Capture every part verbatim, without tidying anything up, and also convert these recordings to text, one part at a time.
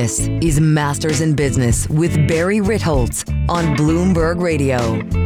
This is Masters in Business with Barry Ritholtz on Bloomberg Radio.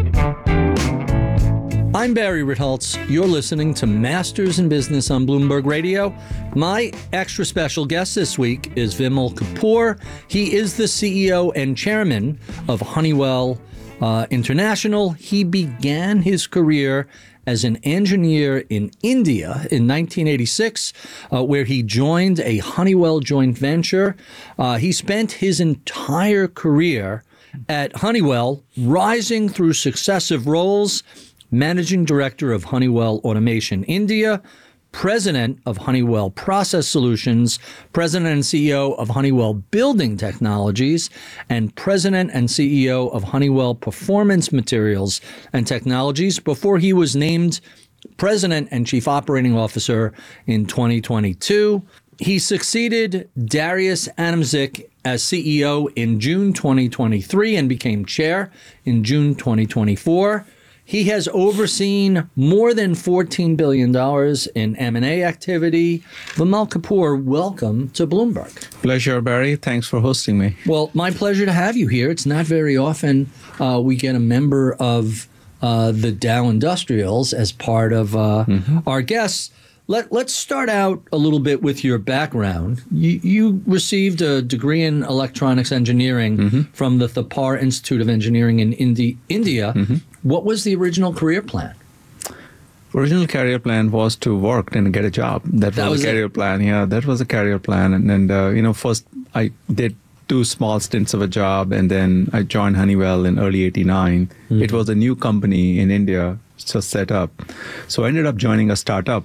I'm Barry Ritholtz. You're listening to Masters in Business on Bloomberg Radio. My extra special guest this week is Vimal Kapur. He is the C E O and chairman of Honeywell uh, International. He began his career as an engineer in India in nineteen eighty-six, uh, where he joined a Honeywell joint venture. Uh, he spent his entire career at Honeywell, rising through successive roles: Managing Director of Honeywell Automation India, President of Honeywell Process Solutions, President and C E O of Honeywell Building Technologies, and President and C E O of Honeywell Performance Materials and Technologies before he was named President and Chief Operating Officer in twenty twenty-two. He succeeded Darius Adamczyk as C E O in June twenty twenty-three and became chair in June twenty twenty-four. He has overseen more than fourteen billion dollars in M and A activity. Vimal Kapur, welcome to Bloomberg. Pleasure, Barry. Thanks for hosting me. Well, my pleasure to have you here. It's not very often uh, we get a member of uh, the Dow Industrials as part of uh, mm-hmm. our guests. Let, let's start out a little bit with your background. You, you received a degree in electronics engineering mm-hmm. from the Thapar Institute of Engineering in Indi- India. Mm-hmm. What was the original career plan? Original career plan was to work and get a job. That, that was, was a career it. plan. Yeah, that was a career plan. And, and uh, you know, first I did two small stints of a job, and then I joined Honeywell in early eighty-nine. Mm-hmm. It was a new company in India just set up. So I ended up joining a startup,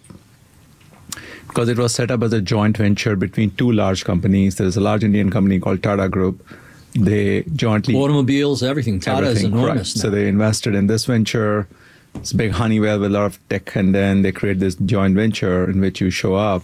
because it was set up as a joint venture between two large companies. There's a large Indian company called Tata Group. They jointly... Automobiles, everything. Tata everything, is enormous now. So they invested in this venture. It's a big Honeywell with a lot of tech, and then they create this joint venture in which you show up.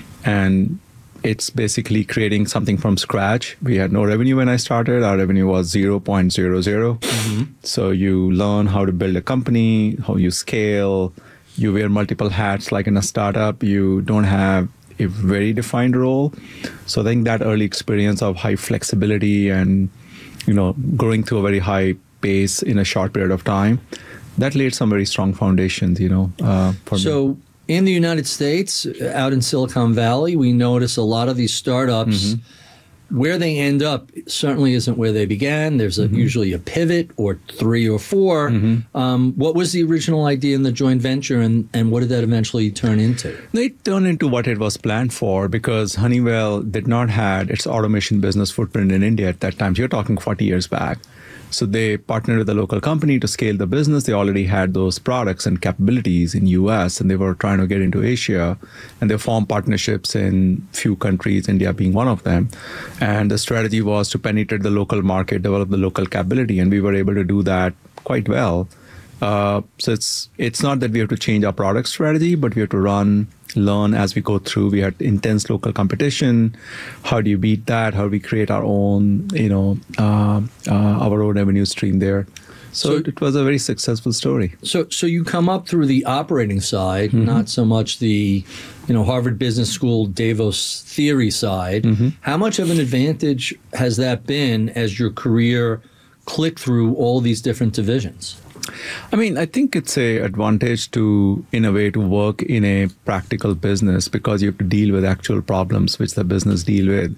And it's basically creating something from scratch. We had no revenue when I started. Our revenue was zero point zero zero. Mm-hmm. So you learn how to build a company, how you scale. You wear multiple hats like in a startup. You don't have a very defined role. So I think that early experience of high flexibility and, you know, growing to a very high pace in a short period of time, that laid some very strong foundations, you know, uh, for so me. In the United States, out in Silicon Valley, we notice a lot of these startups, mm-hmm. where they end up certainly isn't where they began. There's a, mm-hmm. usually a pivot or three or four. Mm-hmm. Um, what was the original idea in the joint venture, and, and what did that eventually turn into? They turned into what it was planned for, because Honeywell did not have its automation business footprint in India at that time. So you're talking forty years back. So they partnered with a local company to scale the business. They already had those products and capabilities in U S, and they were trying to get into Asia. And they formed partnerships in few countries, India being one of them. And the strategy was to penetrate the local market, develop the local capability, and we were able to do that quite well. Uh, so it's it's not that we have to change our product strategy, but we have to run, learn as we go through. We had intense local competition. How do you beat that? How do we create our own, you know, uh, uh, our own revenue stream there? So, so it was a very successful story. So so you come up through the operating side, mm-hmm. not so much the, you know, Harvard Business School Davos theory side. Mm-hmm. How much of an advantage has that been as your career clicked through all these different divisions? I mean, I think it's a advantage to, in a way, to work in a practical business, because you have to deal with actual problems which the business deal with.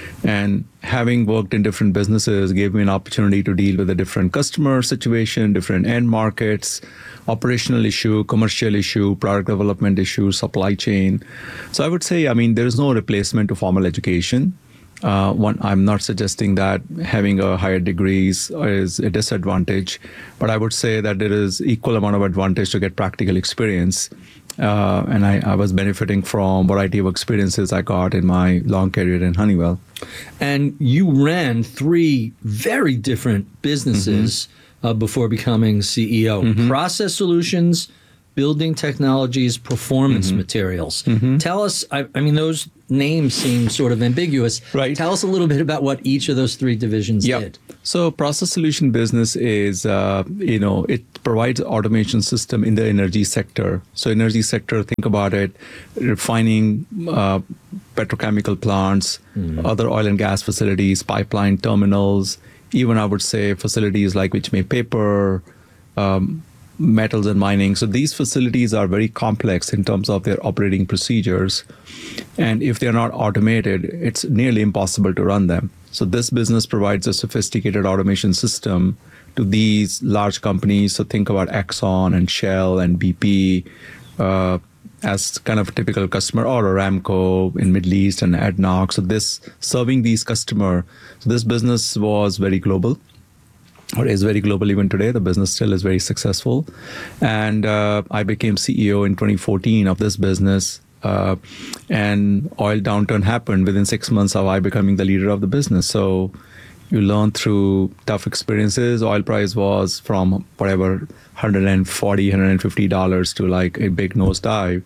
And having worked in different businesses gave me an opportunity to deal with a different customer situation, different end markets, operational issue, commercial issue, product development issue, supply chain. So I would say, I mean, there is no replacement to formal education. Uh, one, I'm not suggesting that having a higher degrees is a disadvantage, but I would say that there is equal amount of advantage to get practical experience. Uh, and I, I was benefiting from a variety of experiences I got in my long career in Honeywell. And you ran three very different businesses mm-hmm. uh, before becoming C E O. Mm-hmm. Process Solutions, Building Technologies, Performance mm-hmm. Materials. Mm-hmm. Tell us, I, I mean, those name seems sort of ambiguous. Right. Tell us a little bit about what each of those three divisions Yeah. did. So process solution business is, uh, you know, it provides automation system in the energy sector. So energy sector, think about it, refining uh, petrochemical plants, mm-hmm. other oil and gas facilities, pipeline terminals, even I would say facilities like which make paper, um, metals and mining. So these facilities are very complex in terms of their operating procedures. And if they're not automated, it's nearly impossible to run them. So this business provides a sophisticated automation system to these large companies. So think about Exxon and Shell and B P uh, as kind of a typical customer, or Aramco in Middle East and A D N O C. So this serving these customer. So this business was very global, or is very global even today. The business still is very successful. And uh, I became C E O in twenty fourteen of this business. Uh, and oil downturn happened within six months of I becoming the leader of the business. So you learn through tough experiences. Oil price was from whatever, one hundred forty dollars, one hundred fifty dollars to like a big nosedive.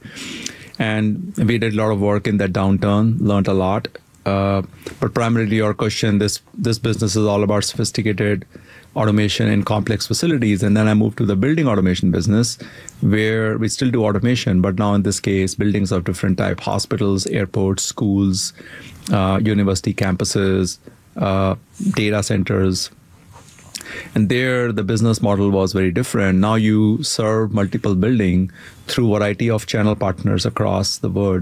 And we did a lot of work in that downturn, learned a lot. Uh, but primarily your question, this this business is all about sophisticated automation in complex facilities. And then I moved to the building automation business, where we still do automation, but now in this case, buildings of different type, hospitals, airports, schools, uh, university campuses, uh, data centers. And there, the business model was very different. Now you serve multiple building through a variety of channel partners across the world.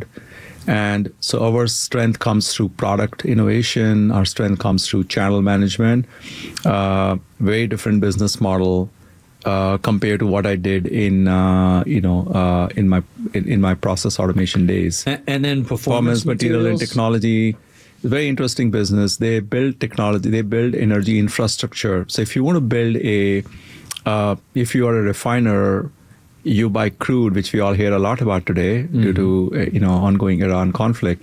And so our strength comes through product innovation. Our strength comes through channel management. Uh, very different business model uh, compared to what I did in uh, you know uh, in my in, in my process automation days. And, and then performance, performance material and technology. Very interesting business. They build technology. They build energy infrastructure. So if you want to build a, uh, if you are a refiner, you buy crude, which we all hear a lot about today mm-hmm. due to uh, you know ongoing Iran conflict.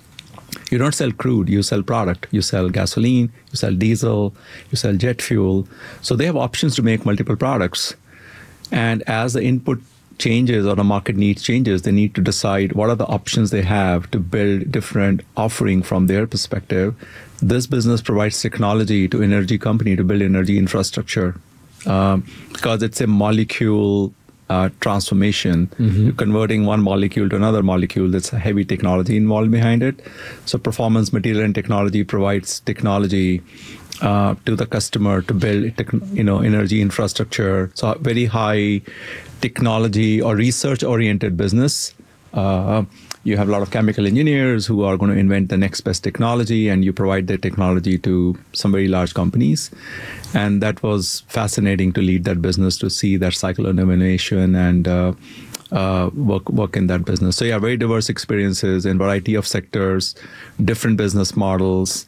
You don't sell crude, you sell product. You sell gasoline, you sell diesel, you sell jet fuel. So they have options to make multiple products. And as the input changes or the market needs changes, they need to decide what are the options they have to build different offering from their perspective. This business provides technology to energy company to build energy infrastructure um, because it's a molecule Uh, transformation, mm-hmm. You're converting one molecule to another molecule. That's a heavy technology involved behind it. So performance material and technology provides technology uh, to the customer to build tech, you know, energy infrastructure. So very high technology or research oriented business. Uh, you have a lot of chemical engineers who are going to invent the next best technology, and you provide the technology to some very large companies. And that was fascinating to lead that business, to see that cycle of innovation and uh, uh, work work in that business. So yeah, very diverse experiences in variety of sectors, different business models,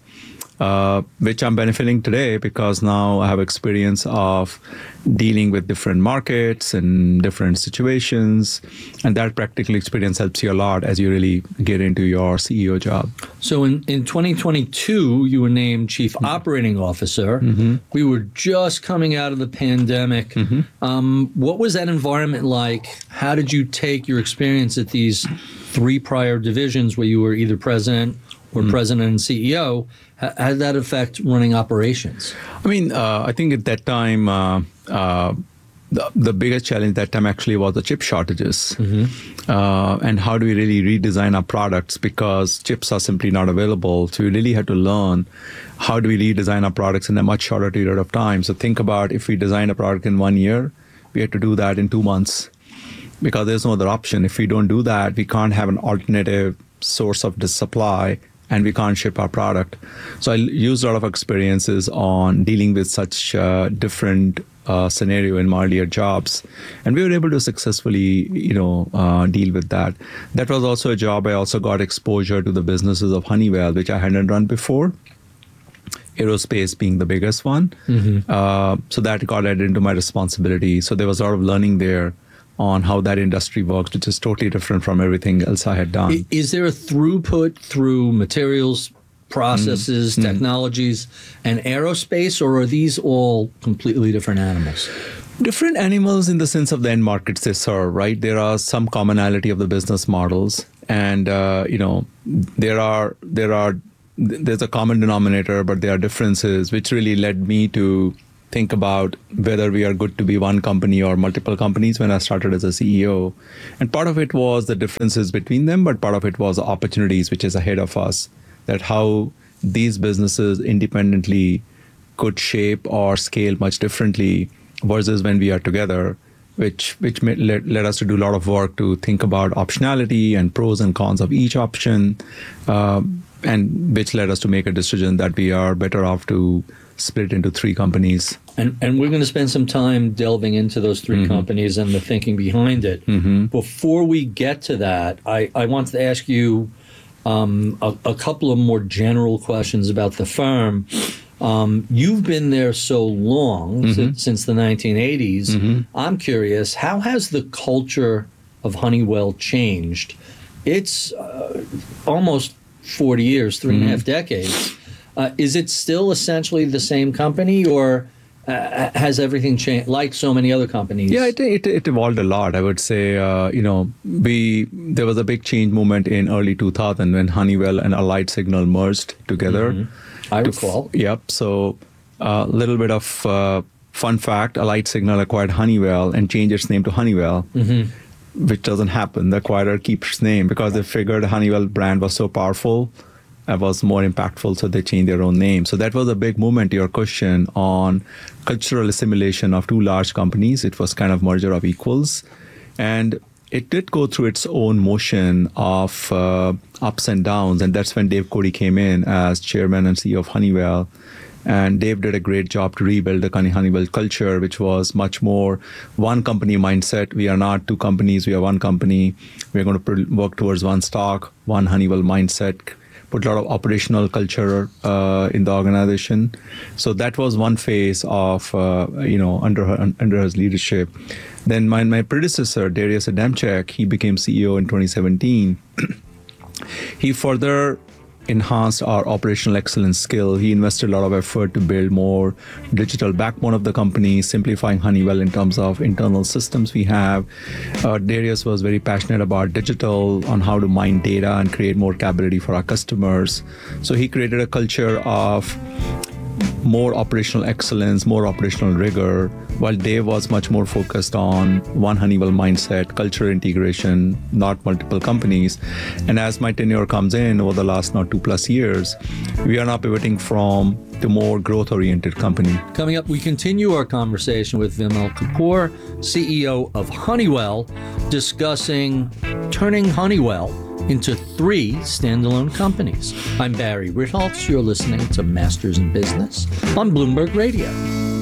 uh, which I'm benefiting today because now I have experience of dealing with different markets and different situations. And that practical experience helps you a lot as you really get into your C E O job. So in, in twenty twenty-two, you were named Chief mm-hmm. Operating Officer. Mm-hmm. We were just coming out of the pandemic. Mm-hmm. Um, what was that environment like? How did you take your experience at these three prior divisions where you were either president or mm-hmm. president and C E O? How, how did that affect running operations? I mean, uh, I think at that time, uh, uh, the, the biggest challenge that time actually was the chip shortages. Mm-hmm. Uh, and how do we really redesign our products, because chips are simply not available. So we really had to learn how do we redesign our products in a much shorter period of time. So think about if we design a product in one year, we had to do that in two months because there's no other option. If we don't do that, we can't have an alternative source of the supply, and we can't ship our product. So I used a lot of experiences on dealing with such uh, different uh, scenario in my earlier jobs, and we were able to successfully, you know, uh, deal with that. That was also a job. I also got exposure to the businesses of Honeywell, which I hadn't run before. Aerospace being the biggest one. Mm-hmm. Uh, so that got added into my responsibility. So there was a lot of learning there on how that industry works, which is totally different from everything else I had done. Is there a throughput through materials, processes, mm-hmm. technologies, and aerospace, or are these all completely different animals? Different animals in the sense of the end markets they serve, right? There are some commonality of the business models. and uh, you know there are there are there's a common denominator, but there are differences, which really led me to think about whether we are good to be one company or multiple companies when I started as a C E O. And part of it was the differences between them, but part of it was the opportunities which is ahead of us, that how these businesses independently could shape or scale much differently versus when we are together, which which made, led, led us to do a lot of work to think about optionality and pros and cons of each option, uh, and which led us to make a decision that we are better off to split into three companies. And and we're going to spend some time delving into those three mm-hmm. companies and the thinking behind it. Mm-hmm. Before we get to that, I, I wanted to ask you um, a, a couple of more general questions about the firm. Um, you've been there so long, mm-hmm. since, since the nineteen eighties. Mm-hmm. I'm curious, how has the culture of Honeywell changed? It's uh, almost forty years, three mm-hmm. and a half decades. Uh, is it still essentially the same company, or uh, has everything changed, like so many other companies? Yeah, it, it, it evolved a lot. I would say, uh, you know, we there was a big change movement in early two thousand when Honeywell and Allied Signal merged together. Mm-hmm. I recall. To, yep. So a uh, little bit of uh, fun fact, Allied Signal acquired Honeywell and changed its name to Honeywell, mm-hmm. which doesn't happen. The acquirer keeps its name because they figured the Honeywell brand was so powerful, it was more impactful, so they changed their own name. So that was a big movement, your question, on cultural assimilation of two large companies. It was kind of merger of equals. And it did go through its own motion of uh, ups and downs. And that's when Dave Cote came in as chairman and C E O of Honeywell. And Dave did a great job to rebuild the Honeywell culture, which was much more one company mindset. We are not two companies, we are one company. We're going to work towards one stock, one Honeywell mindset, put a lot of operational culture uh, in the organization. So that was one phase of, uh, you know, under her, under his leadership. Then my, my predecessor, Darius Adamczyk, he became C E O in twenty seventeen. He further enhanced our operational excellence skill. He invested a lot of effort to build more digital backbone of the company, simplifying Honeywell in terms of internal systems we have. Uh, Darius was very passionate about digital, on how to mine data and create more capability for our customers. So he created a culture of more operational excellence, more operational rigor, while Dave was much more focused on one Honeywell mindset, culture integration, not multiple companies. And as my tenure comes in over the last now two plus years, we are now pivoting from to more growth-oriented company. Coming up, we continue our conversation with Vimal Kapur, C E O of Honeywell, discussing turning Honeywell into three standalone companies. I'm Barry Ritholtz. You're listening to Masters in Business on Bloomberg Radio.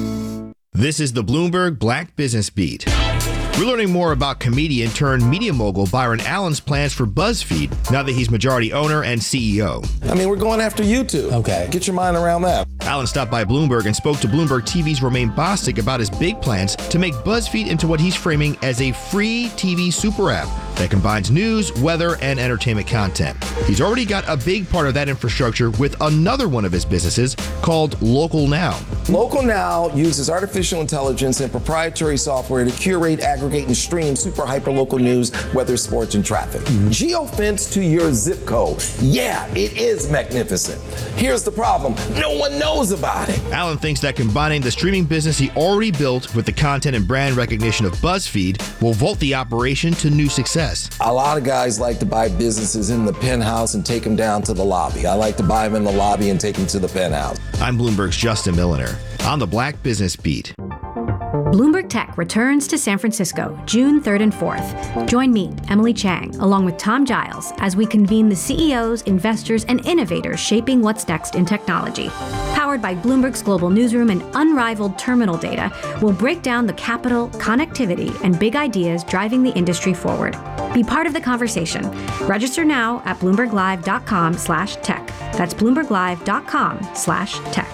This is the Bloomberg Black Business Beat. We're learning more about comedian turned media mogul Byron Allen's plans for BuzzFeed now that he's majority owner and C E O. I mean, we're going after YouTube. Okay. Get your mind around that. Allen stopped by Bloomberg and spoke to Bloomberg T V's Romain Bostic about his big plans to make BuzzFeed into what he's framing as a free T V super app that combines news, weather, and entertainment content. He's already got a big part of that infrastructure with another one of his businesses called Local Now. Local Now uses artificial intelligence and proprietary software to curate, aggregate, and stream super hyper local news, weather, sports, and traffic. Mm-hmm. Geofence to your zip code. Yeah, it is magnificent. Here's the problem. No one knows about it. Allen thinks that combining the streaming business he already built with the content and brand recognition of BuzzFeed will vault the operation to new success. A lot of guys like to buy businesses in the penthouse and take them down to the lobby. I like to buy them in the lobby and take them to the penthouse. I'm Bloomberg's Justin Milliner on the Black Business Beat. Bloomberg Tech returns to San Francisco June third and fourth. Join me, Emily Chang, along with Tom Giles, as we convene the C E Os, investors, and innovators shaping what's next in technology. Powered by Bloomberg's global newsroom and unrivaled terminal data, we'll break down the capital, connectivity, and big ideas driving the industry forward. Be part of the conversation. Register now at bloomberglive.com slash tech. That's bloomberglive.com slash tech.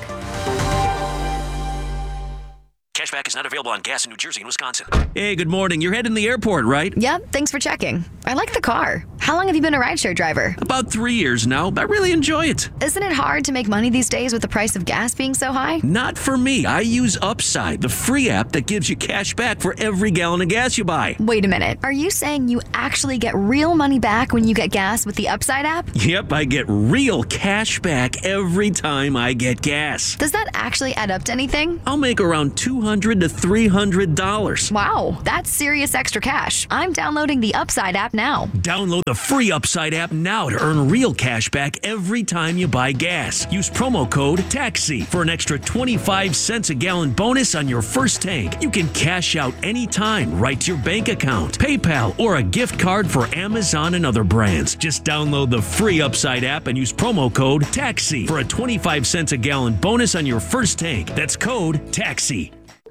Cashback is not available on gas in New Jersey and Wisconsin. Hey, good morning. You're heading to the airport, right? Yep, thanks for checking. I like the car. How long have you been a rideshare driver? About three years now. I really enjoy it. Isn't it hard to make money these days with the price of gas being so high? Not for me. I use Upside, the free app that gives you cash back for every gallon of gas you buy. Wait a minute. Are you saying you actually get real money back when you get gas with the Upside app? Yep, I get real cash back every time I get gas. Does that actually add up to anything? I'll make around two hundred to three hundred dollars. Wow, that's serious extra cash. I'm downloading the Upside app now. Download the free Upside app now to earn real cash back every time you buy gas. Use promo code TAXI for an extra twenty-five cents a gallon bonus on your first tank. You can cash out anytime right to your bank account, PayPal, or a gift card for Amazon and other brands. Just download the free Upside app and use promo code TAXI for a twenty-five cents a gallon bonus on your first tank. That's code TAXI.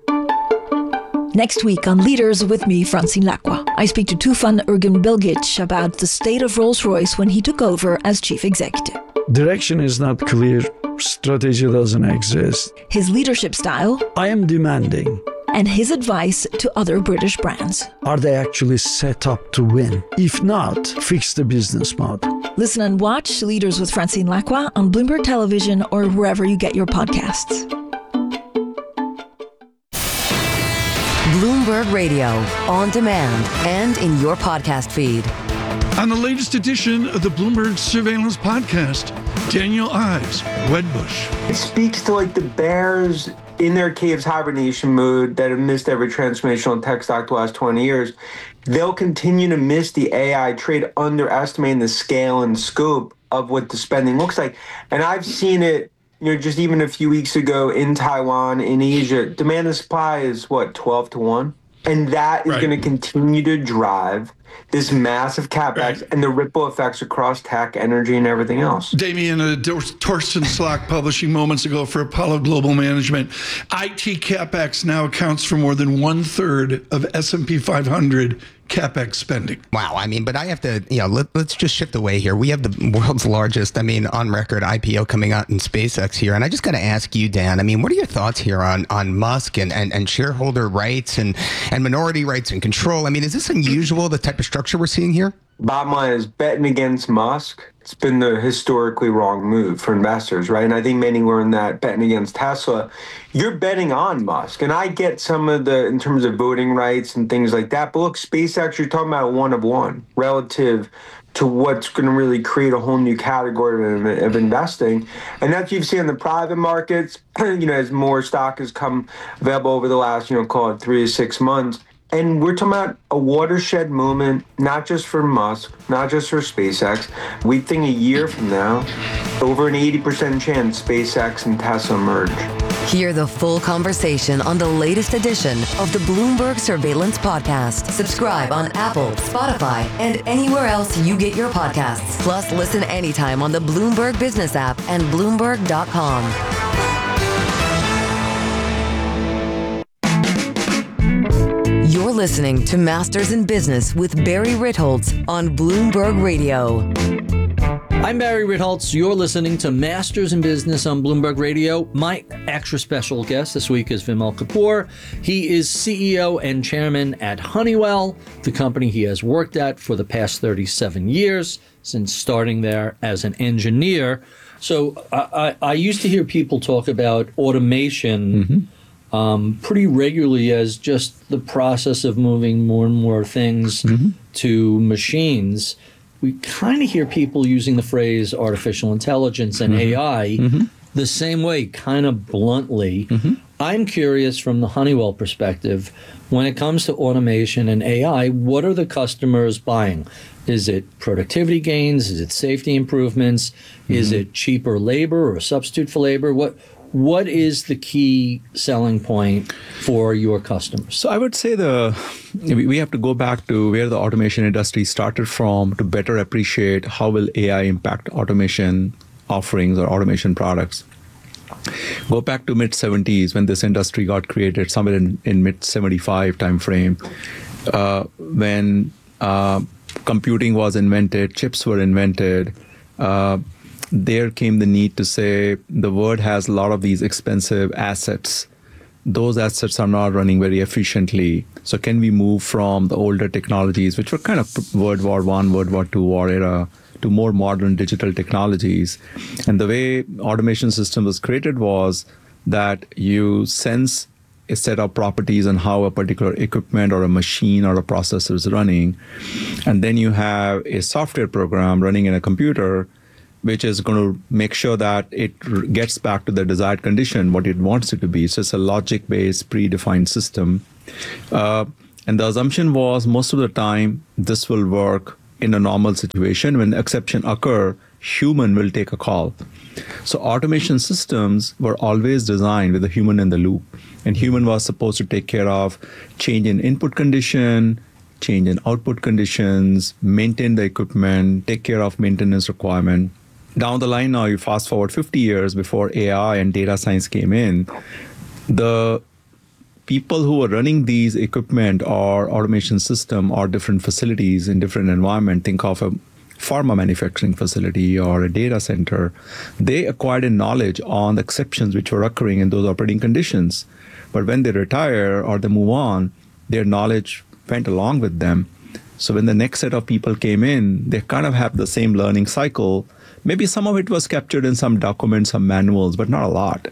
Next week on Leaders with me, Francine Lacqua, I speak to Tufan Ergin-Bilgic about the state of Rolls-Royce when he took over as chief executive. Direction is not clear. Strategy doesn't exist. His leadership style. I am demanding. And his advice to other British brands. Are they actually set up to win? If not, fix the business model. Listen and watch Leaders with Francine Lacqua on Bloomberg Television or wherever you get your podcasts. Bloomberg Radio, on demand and in your podcast feed. On the latest edition of the Bloomberg Surveillance Podcast, Daniel Ives, Wedbush. It speaks to like the bears in their caves hibernation mode that have missed every transformational tech stock the last twenty years. They'll continue to miss the A I trade, underestimating the scale and scope of what the spending looks like. And I've seen it, you know, just even a few weeks ago in Taiwan, in Asia, demand and supply is what, twelve to one? And that is right. going to continue to drive this massive CapEx right. and the ripple effects across tech, energy, and everything else. Damien, uh, Torsten Slok publishing moments ago for Apollo Global Management, I T CapEx now accounts for more than one third of S and P five hundred CapEx spending. Wow. I mean, but I have to, you know, let, let's just shift away here. We have the world's largest, I mean, on record I P O coming out in SpaceX here. And I just got to ask you, Dan, I mean, what are your thoughts here on, on Musk and, and, and shareholder rights and, and minority rights and control? I mean, is this unusual, the type of structure we're seeing here? Bottom line is betting against Musk. It's been the historically wrong move for investors, right? And I think many learned that betting against Tesla, you're betting on Musk. And I get some of the, in terms of voting rights and things like that. But look, SpaceX, you're talking about a one of one relative to what's going to really create a whole new category of, of investing. And that's what you've seen in the private markets, you know, as more stock has come available over the last, you know, call it three to six months. And we're talking about a watershed moment, not just for Musk, not just for SpaceX. We think a year from now, over an eighty percent chance SpaceX and Tesla merge. Hear the full conversation on the latest edition of the Bloomberg Surveillance Podcast. Subscribe on Apple, Spotify, and anywhere else you get your podcasts. Plus, listen anytime on the Bloomberg Business app and Bloomberg dot com. You're listening to Masters in Business with Barry Ritholtz on Bloomberg Radio. I'm Barry Ritholtz. You're listening to Masters in Business on Bloomberg Radio. My extra special guest this week is Vimal Kapur. He is C E O and chairman at Honeywell, the company he has worked at for the past thirty-seven years, since starting there as an engineer. So I, I, I used to hear people talk about automation mm-hmm. Um, pretty regularly as just the process of moving more and more things mm-hmm. to machines. We kind of hear people using the phrase artificial intelligence and mm-hmm. A I mm-hmm. the same way, kind of bluntly. Mm-hmm. I'm curious from the Honeywell perspective, when it comes to automation and A I, what are the customers buying? Is it productivity gains? Is it safety improvements? Mm-hmm. Is it cheaper labor or a substitute for labor? What What is the key selling point for your customers? So I would say the we have to go back to where the automation industry started from to better appreciate how will A I impact automation offerings or automation products. Go back to mid seventies when this industry got created, somewhere in, in mid seventy-five timeframe, uh, when uh, computing was invented, chips were invented. Uh, There came the need to say the world has a lot of these expensive assets those assets are not running very efficiently. So can we move from the older technologies, which were kind of World War One, World War Two war era, to more modern digital technologies? And the way automation system was created was that you sense a set of properties on how a particular equipment or a machine or a processor is running. And then you have a software program running in a computer, which is going to make sure that it gets back to the desired condition, what it wants it to be. So it's a logic-based, predefined system. Uh, and the assumption was most of the time, this will work in a normal situation. When exception occur, human will take a call. So automation systems were always designed with a human in the loop. And human was supposed to take care of change in input condition, change in output conditions, maintain the equipment, take care of maintenance requirement. Down the line now, you fast forward fifty years before A I and data science came in, the people who were running these equipment or automation system or different facilities in different environment, think of a pharma manufacturing facility or a data center, they acquired a knowledge on the exceptions which were occurring in those operating conditions. But when they retire or they move on, their knowledge went along with them. So when the next set of people came in, they kind of have the same learning cycle. Maybe some of it was captured in some documents, some manuals, but not a lot.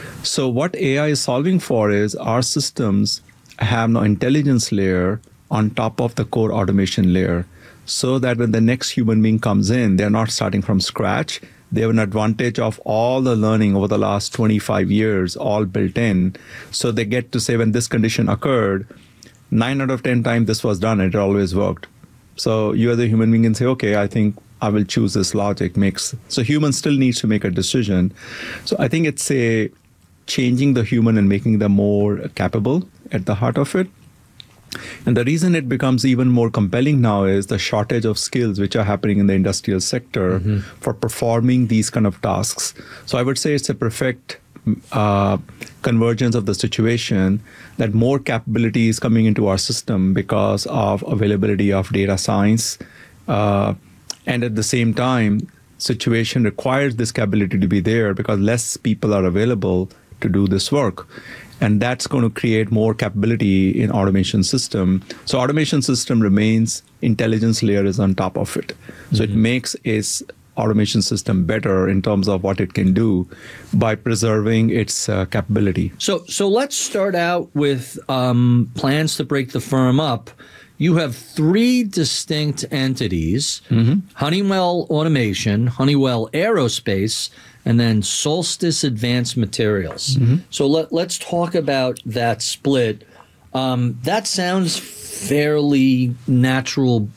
So what A I is solving for is our systems have no intelligence layer on top of the core automation layer, so that when the next human being comes in, they're not starting from scratch. They have an advantage of all the learning over the last twenty-five years, all built in. So they get to say when this condition occurred, nine out of ten times this was done, it always worked. So you as a human being can say, okay, I think I will choose this logic. Makes so human still needs to make a decision. So I think it's a changing the human and making them more capable at the heart of it. And the reason it becomes even more compelling now is the shortage of skills which are happening in the industrial sector mm-hmm. for performing these kind of tasks. So I would say it's a perfect uh, convergence of the situation that more capability is coming into our system because of availability of data science. Uh, and at the same time, situation requires this capability to be there because less people are available to do this work. And that's going to create more capability in automation system. So automation system remains, intelligence layer is on top of it. So mm-hmm. it makes its automation system better in terms of what it can do by preserving its uh, capability. So, so let's start out with um, plans to break the firm up. You have three distinct entities, mm-hmm. Honeywell Automation, Honeywell Aerospace, and then Solstice Advanced Materials. Mm-hmm. So let, let's talk about that split. Um, that sounds fairly natural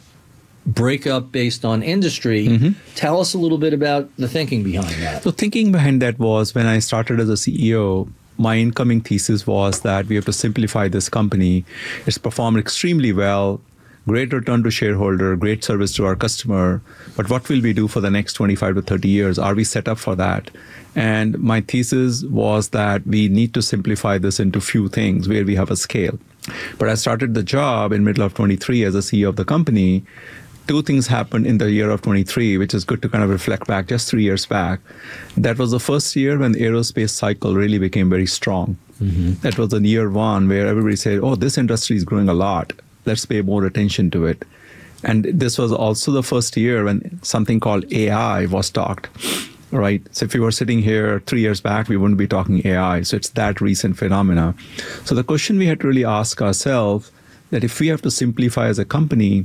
breakup based on industry. Mm-hmm. Tell us a little bit about the thinking behind that. So thinking behind that was when I started as a C E O, my incoming thesis was that we have to simplify this company. It's performed extremely well, great return to shareholder, great service to our customer. But what will we do for the next twenty-five to thirty years? Are we set up for that? And my thesis was that we need to simplify this into few things where we have a scale. But I started the job in middle of twenty-three as a C E O of the company. Two things happened in the year of twenty-three, which is good to kind of reflect back just three years back. That was the first year when the aerospace cycle really became very strong. Mm-hmm. That was in year one where everybody said, oh, this industry is growing a lot. Let's pay more attention to it. And this was also the first year when something called A I was talked, right? So if we were sitting here three years back, we wouldn't be talking A I. So it's that recent phenomena. So the question we had to really ask ourselves that if we have to simplify as a company,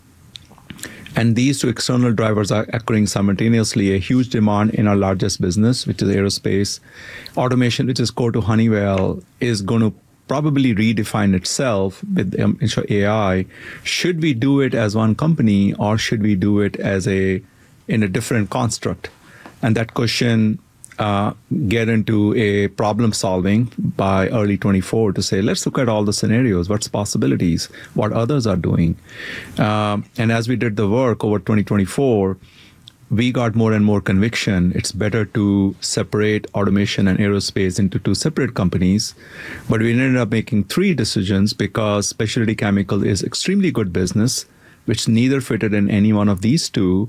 and these two external drivers are occurring simultaneously, a huge demand in our largest business, which is aerospace. Automation, which is core to Honeywell, is going to probably redefine itself with um, A I. Should we do it as one company or should we do it as a in a different construct? And that question uh, get into a problem solving by early twenty-four to say, let's look at all the scenarios, what's possibilities, what others are doing. Um, and as we did the work over twenty twenty-four, we got more and more conviction. It's better to separate automation and aerospace into two separate companies. But we ended up making three decisions because specialty chemical is extremely good business, which neither fitted in any one of these two.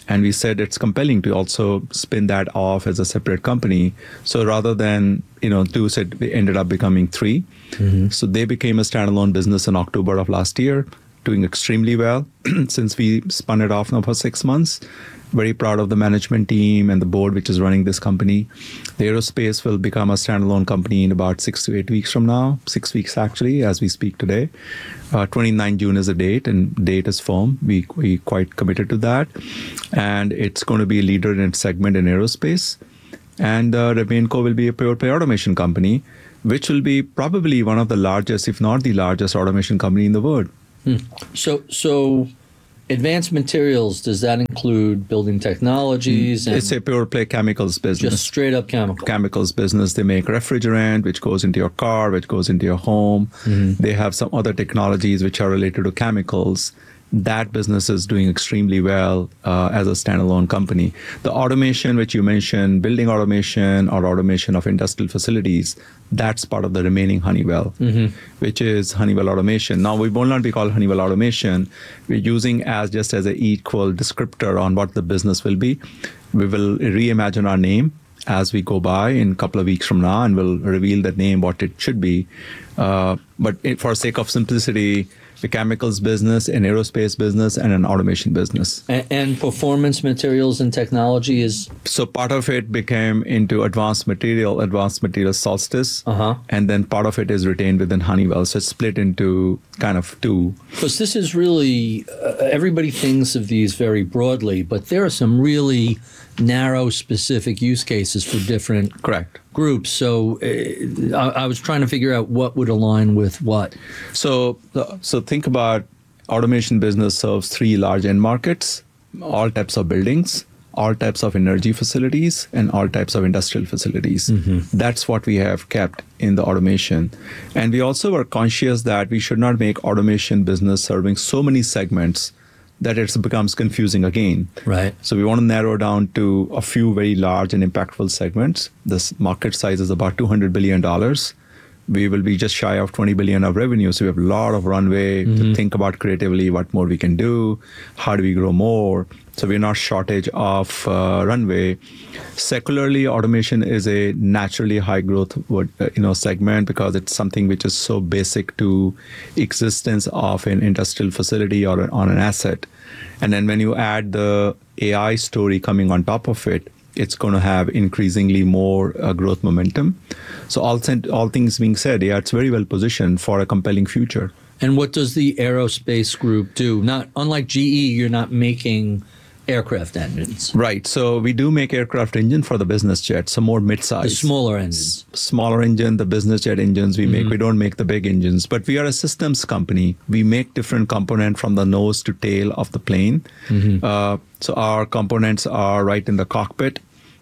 And we said it's compelling to also spin that off as a separate company. So rather than, you know, two said we ended up becoming three. Mm-hmm. So they became a standalone business in October of last year, doing extremely well since we spun it off now for six months. Very proud of the management team and the board, which is running this company. The aerospace will become a standalone company in about six to eight weeks from now, six weeks actually, as we speak today. Uh, twenty-ninth of June is the date, and date is firm. We we quite committed to that. And it's going to be a leader in its segment in aerospace. And uh, Remainco will be a pure play automation company, which will be probably one of the largest, if not the largest automation company in the world. Hmm. So, so advanced materials, does that include building technologies? And it's a pure play chemicals business. Just straight up chemical. Chemicals business. They make refrigerant, which goes into your car, which goes into your home. Mm-hmm. They have some other technologies which are related to chemicals. That business is doing extremely well uh, as a standalone company. The automation, which you mentioned, building automation or automation of industrial facilities, that's part of the remaining Honeywell, mm-hmm. which is Honeywell Automation. Now, we will not be called Honeywell Automation. We're using as just as an equal descriptor on what the business will be. We will reimagine our name as we go by in a couple of weeks from now, and we'll reveal that name, what it should be. Uh, but it, for sake of simplicity, the chemicals business, an aerospace business, and an automation business. And, and performance materials and technology is? So part of it became into advanced material, advanced material Solstice, uh-huh. and then part of it is retained within Honeywell. So it's split into kind of two. Because this is really, uh, everybody thinks of these very broadly, but there are some really narrow, specific use cases for different correct groups. So uh, I, I was trying to figure out what would align with what. So, so think about automation business serves three large end markets, all types of buildings, all types of energy facilities, and all types of industrial facilities. Mm-hmm. That's what we have kept in the automation. And we also were conscious that we should not make automation business serving so many segments that it becomes confusing again. Right. So we want to narrow down to a few very large and impactful segments. This market size is about two hundred billion dollars. We will be just shy of twenty billion dollars of revenue. So we have a lot of runway mm-hmm. to think about creatively what more we can do, how do we grow more. So we're not shortage of uh, runway. Secularly, automation is a naturally high growth you know, segment because it's something which is so basic to existence of an industrial facility or on an asset. And then when you add the A I story coming on top of it, it's going to have increasingly more uh, growth momentum. So all, all things being said, yeah, it's very well positioned for a compelling future. And what does the aerospace group do? Not unlike G E, you're not making aircraft engines. Right. So we do make aircraft engine for the business jet, so more mid-size. The smaller engines. S- smaller engine, the business jet engines we mm-hmm. make. We don't make the big engines, but we are a systems company. We make different components from the nose to tail of the plane. Mm-hmm. Uh, so our components are right in the cockpit.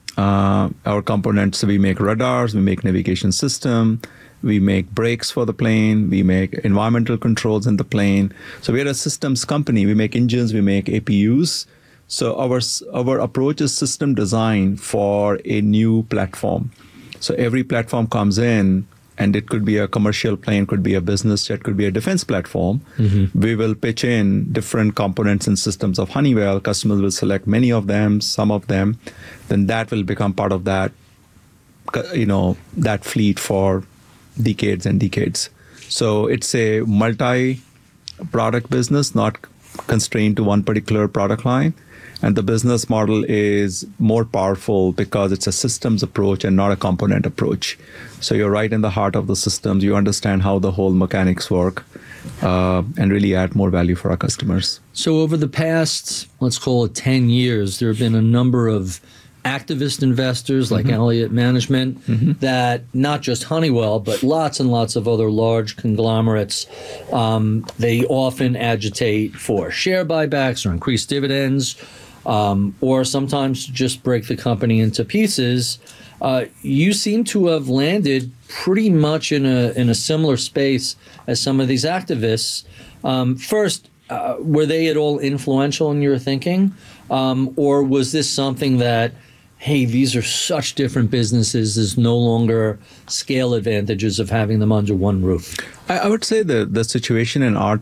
Uh, our components, we make radars, we make navigation system, we make brakes for the plane, we make environmental controls in the plane. So we are a systems company. We make engines, we make A P Us. So our our approach is system design for a new platform. So every platform comes in, and it could be a commercial plane, could be a business jet, could be a defense platform. Mm-hmm. We will pitch in different components and systems of Honeywell. Customers will select many of them, some of them. Then that will become part of that, you know, that fleet for decades and decades. So it's a multi-product business, not constrained to one particular product line. And the business model is more powerful because it's a systems approach and not a component approach. So you're right in the heart of the systems. You understand how the whole mechanics work uh, and really add more value for our customers. So over the past, let's call it ten years, there have been a number of activist investors like mm-hmm. Elliott Management mm-hmm. that not just Honeywell, but lots and lots of other large conglomerates, um, they often agitate for share buybacks or increased dividends, um, or sometimes just break the company into pieces. Uh, you seem to have landed pretty much in a in a similar space as some of these activists. Um, first, uh, were they at all influential in your thinking? Um, or was this something that, hey, these are such different businesses, there's no longer scale advantages of having them under one roof? I, I would say the, the situation in our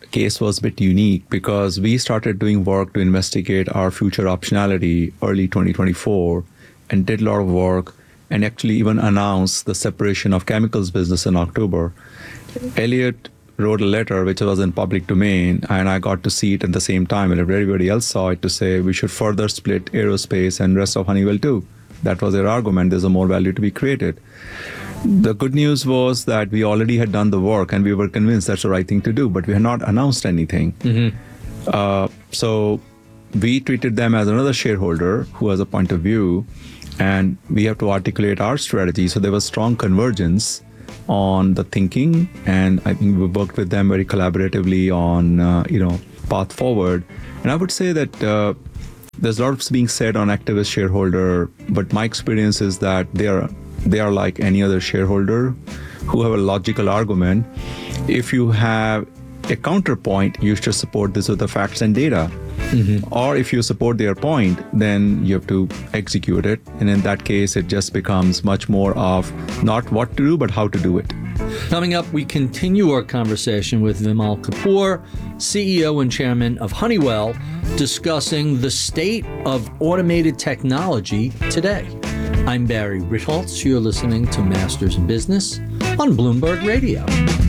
case was a bit unique because we started doing work to investigate our future optionality early twenty twenty-four and did a lot of work and actually even announced the separation of chemicals business in October. Elliott wrote a letter which was in public domain, and I got to see it at the same time, and everybody else saw it, to say we should further split aerospace and rest of Honeywell too. That was their argument. There's a more value to be created. The good news was that we already had done the work and we were convinced that's the right thing to do, but we had not announced anything. Mm-hmm. Uh, so we treated them as another shareholder who has a point of view, and we have to articulate our strategy. So there was strong convergence on the thinking, and I think we worked with them very collaboratively on, uh, you know, path forward. And I would say that uh, there's a lot being said on activist shareholder, but my experience is that they are they are like any other shareholder who have a logical argument. If you have a counterpoint, you should support this with the facts and data. Mm-hmm. Or if you support their point, then you have to execute it. And in that case, it just becomes much more of not what to do, but how to do it. Coming up, we continue our conversation with Vimal Kapur, C E O and Chairman of Honeywell, discussing the state of automated technology today. I'm Barry Ritholtz. You're listening to Masters in Business on Bloomberg Radio.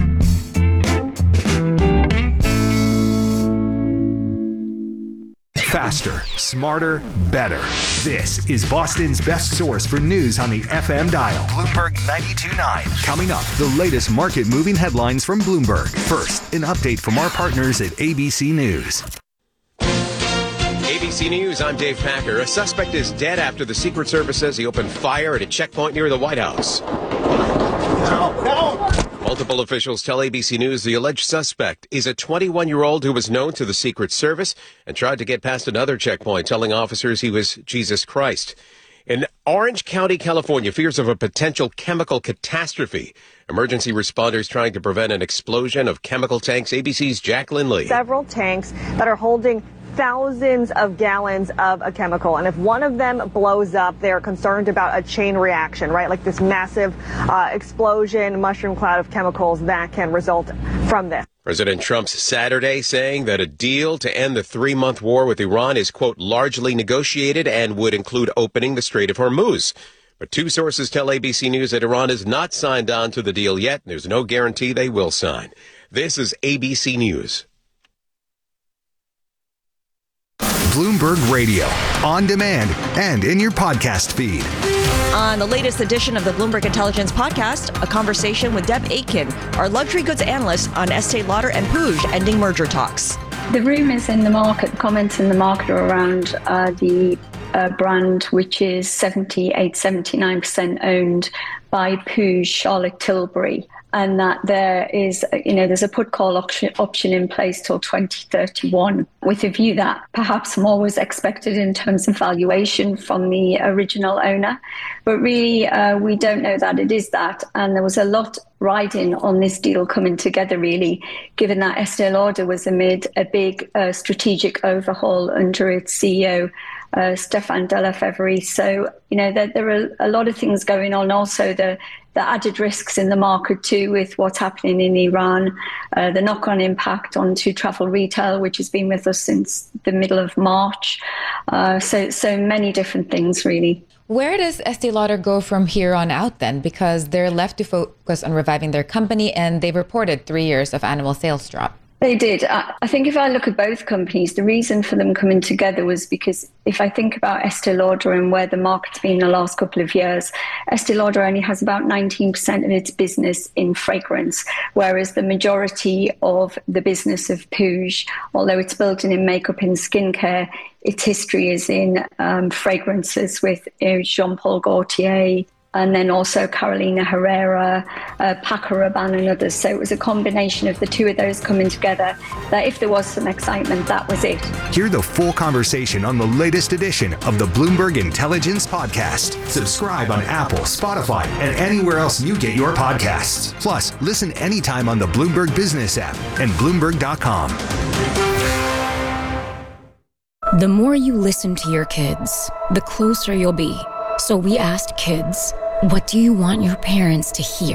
Faster, smarter, better. This is Boston's best source for news on the F M dial. Bloomberg ninety-two point nine. Coming up, the latest market-moving headlines from Bloomberg. First, an update from our partners at A B C News. A B C News, I'm Dave Packer. A suspect is dead after the Secret Service says he opened fire at a checkpoint near the White House. No, no. Multiple officials tell A B C News the alleged suspect is a twenty-one-year-old who was known to the Secret Service and tried to get past another checkpoint, telling officers he was Jesus Christ. In Orange County, California, fears of a potential chemical catastrophe. Emergency responders trying to prevent an explosion of chemical tanks. A B C's Jacqueline Lee. Several tanks that are holding thousands of gallons of a chemical. And if one of them blows up, they're concerned about a chain reaction, right? Like this massive uh, explosion, mushroom cloud of chemicals that can result from this. President Trump's Saturday saying that a deal to end the three-month war with Iran is, quote, largely negotiated and would include opening the Strait of Hormuz. But two sources tell A B C News that Iran has not signed on to the deal yet. There's no guarantee they will sign. This is A B C News. Bloomberg Radio, on demand and in your podcast feed. On the latest edition of the Bloomberg Intelligence Podcast, a conversation with Deb Aitken, our luxury goods analyst on Estee Lauder and Puig ending merger talks. The rumors in the market, comments in the market are around uh, the uh, brand, which is seventy-eight, seventy-nine percent owned by Puig, Charlotte Tilbury. And that there is, you know, there's a put call option, option in place till twenty thirty-one, with a view that perhaps more was expected in terms of valuation from the original owner. But really, uh, we don't know that it is that. And there was a lot riding on this deal coming together, really, given that Estee Lauder was amid a big uh, strategic overhaul under its C E O, uh, Stéphane de la Faverie. So, you know, there, there are a lot of things going on. Also, the the added risks in the market too, with what's happening in Iran, uh, the knock-on impact onto travel retail, which has been with us since the middle of March. Uh, so, so many different things, really. Where does Estee Lauder go from here on out then? Because they're left to focus on reviving their company, and they've reported three years of annual sales drop. They did. I think if I look at both companies, the reason for them coming together was because if I think about Estee Lauder and where the market's been the last couple of years, Estee Lauder only has about nineteen percent of its business in fragrance, whereas the majority of the business of Puig, although it's built in makeup and skincare, its history is in um, fragrances with you know, Jean-Paul Gaultier, and then also Carolina Herrera, uh, Paco Rabanne and others. So it was a combination of the two of those coming together that if there was some excitement, that was it. Hear the full conversation on the latest edition of the Bloomberg Intelligence Podcast. Subscribe on Apple, Spotify, and anywhere else you get your podcasts. Plus, listen anytime on the Bloomberg Business app and Bloomberg dot com. The more you listen to your kids, the closer you'll be. So we asked kids, what do you want your parents to hear?